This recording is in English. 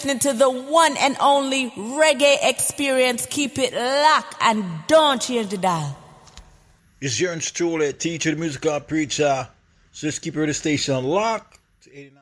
listening to the one and only reggae experience. Keep it locked and don't change the dial. It's your truly teacher, the musical preacher. So just keep your station locked to 89.